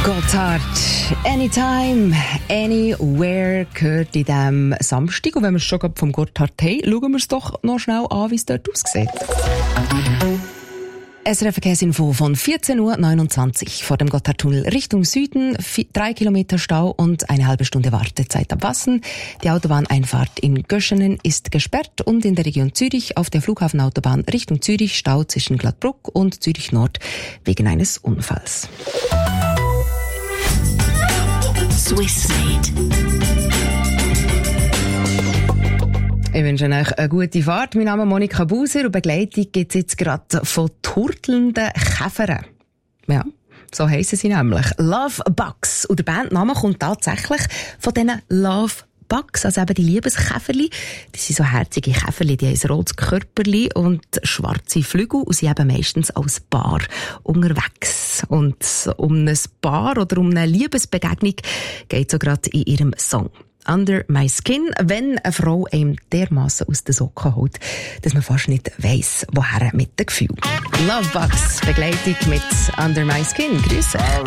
Gotthard, Anytime, Anywhere gehört in diesem Samstag. Und wenn wir es schon vom Gotthard haben, schauen wir es doch noch schnell an, wie es dort aussieht. SRF-Verkehrsinfo von 14.29 Uhr vor dem Gotthardtunnel Richtung Süden, 3 Kilometer Stau und eine halbe Stunde Wartezeit am Wassen. Die Autobahneinfahrt in Göschenen ist gesperrt und in der Region Zürich auf der Flughafenautobahn Richtung Zürich Stau zwischen Gladbruck und Zürich Nord wegen eines Unfalls. Swissmade. Ich wünsche euch eine gute Fahrt. Mein Name ist Monika Buser und Begleitung gibt es jetzt gerade von turtelnden Käfern. Ja, so heissen sie nämlich. Love Bugs. Und der Bandname kommt tatsächlich von diesen Love Bugs, also eben die Liebeskäferli. Das sind so herzige Käferli, die haben ein rotes Körperli und schwarze Flügel und sind eben meistens als Paar unterwegs. Und um ein Paar oder um eine Liebesbegegnung geht es so gerade in ihrem Song. Under My Skin, wenn eine Frau einem dermassen aus den Socken holt, dass man fast nicht weiss, woher mit dem Gefühl. Love Bugs, Begleitung mit Under My Skin. Grüße.